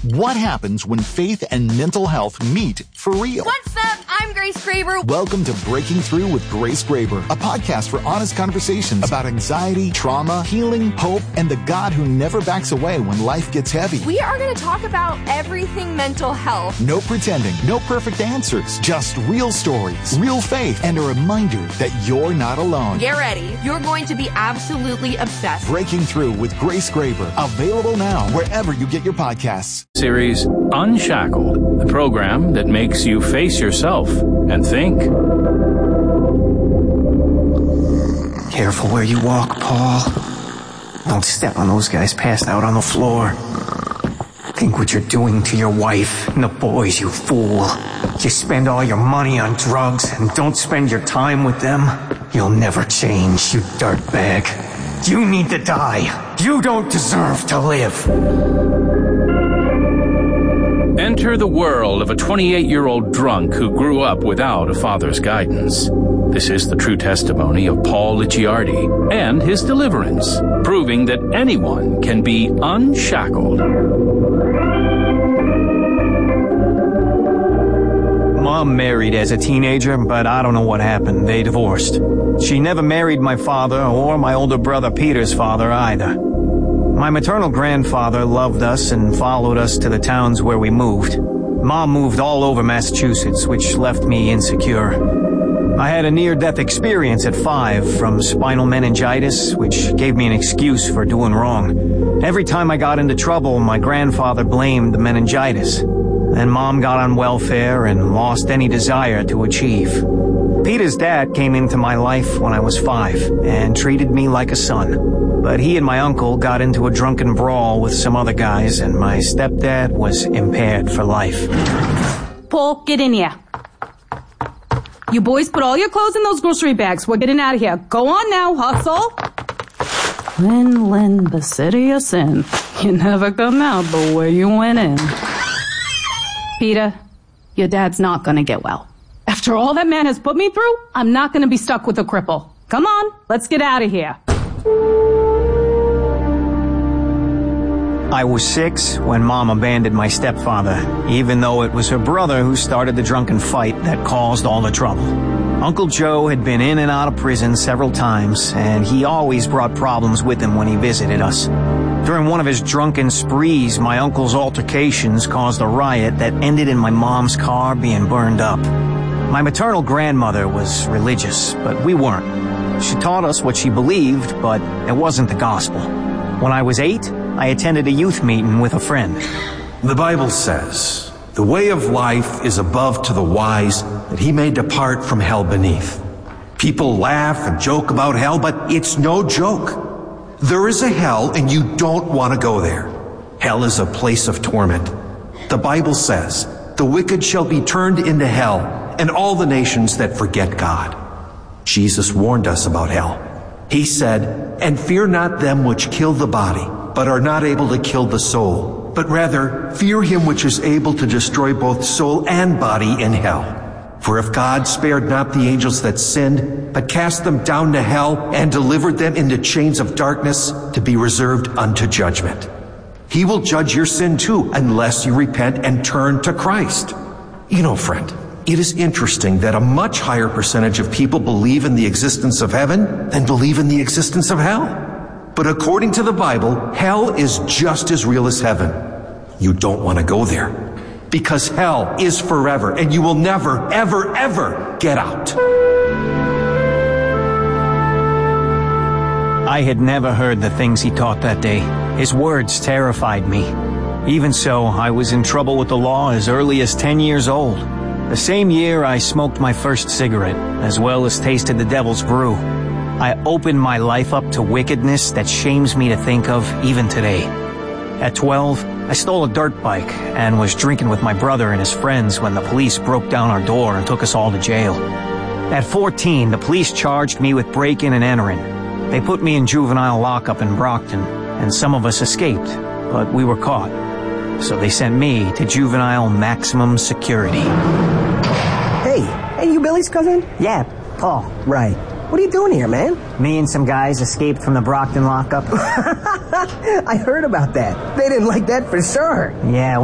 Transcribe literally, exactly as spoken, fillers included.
What happens when faith and mental health meet for real? What's up? I'm Grace Graber. Welcome to Breaking Through with Grace Graber, a podcast for honest conversations about anxiety, trauma, healing, hope, and the God who never backs away when life gets heavy. We are going to talk about everything mental health. No pretending, no perfect answers, just real stories, real faith, and a reminder that you're not alone. Get ready. You're going to be absolutely obsessed. Breaking Through with Grace Graber, available now wherever you get your podcasts. Series Unshackled, the program that makes you face yourself and think. Careful where you walk, Paul. Don't step on those guys passed out on the floor. Think what you're doing to your wife and the boys, you fool. You spend all your money on drugs and don't spend your time with them. You'll never change, you dirtbag. You need to die. You don't deserve to live. Enter the world of a twenty-eight-year-old drunk who grew up without a father's guidance. This is the true testimony of Paul Licciardi and his deliverance, proving that anyone can be unshackled. Mom married as a teenager, but I don't know what happened. They divorced. She never married my father or my older brother Peter's father either. My maternal grandfather loved us and followed us to the towns where we moved. Mom moved all over Massachusetts, which left me insecure. I had a near-death experience at five from spinal meningitis, which gave me an excuse for doing wrong. Every time I got into trouble, my grandfather blamed the meningitis. Then Mom got on welfare and lost any desire to achieve. Peter's dad came into my life when I was five and treated me like a son. But he and my uncle got into a drunken brawl with some other guys, and my stepdad was impaired for life. Paul, get in here. You boys put all your clothes in those grocery bags. We're getting out of here. Go on now, hustle. Lin, Lin, the city of sin. You never come out the way you went in. Peter, your dad's not gonna get well. After all that man has put me through, I'm not gonna be stuck with a cripple. Come on, let's get out of here. I was six when Mom abandoned my stepfather, even though it was her brother who started the drunken fight that caused all the trouble. Uncle Joe had been in and out of prison several times, and he always brought problems with him when he visited us. During one of his drunken sprees, my uncle's altercations caused a riot that ended in my mom's car being burned up. My maternal grandmother was religious, but we weren't. She taught us what she believed, but it wasn't the gospel. When I was eight, I attended a youth meeting with a friend. The Bible says, "The way of life is above to the wise, that he may depart from hell beneath." People laugh and joke about hell, but it's no joke. There is a hell, and you don't want to go there. Hell is a place of torment. The Bible says, "The wicked shall be turned into hell, and all the nations that forget God." Jesus warned us about hell. He said, "And fear not them which kill the body, but are not able to kill the soul, but rather fear him which is able to destroy both soul and body in hell. For if God spared not the angels that sinned, but cast them down to hell and delivered them into chains of darkness to be reserved unto judgment, he will judge your sin too, unless you repent and turn to Christ." You know, friend, it is interesting that a much higher percentage of people believe in the existence of heaven than believe in the existence of hell. But according to the Bible, hell is just as real as heaven. You don't want to go there, because hell is forever, and you will never, ever, ever get out. I had never heard the things he taught that day. His words terrified me. Even so, I was in trouble with the law as early as ten years old. The same year, I smoked my first cigarette, as well as tasted the devil's brew. I opened my life up to wickedness that shames me to think of even today. At twelve, I stole a dirt bike and was drinking with my brother and his friends when the police broke down our door and took us all to jail. At fourteen, the police charged me with break-in and entering. They put me in juvenile lockup in Brockton, and some of us escaped, but we were caught. So they sent me to juvenile maximum security. Hey, hey, you Billy's cousin? Yeah, Paul. Right. What are you doing here, man? Me and some guys escaped from the Brockton lockup. I heard about that. They didn't like that for sure. Yeah,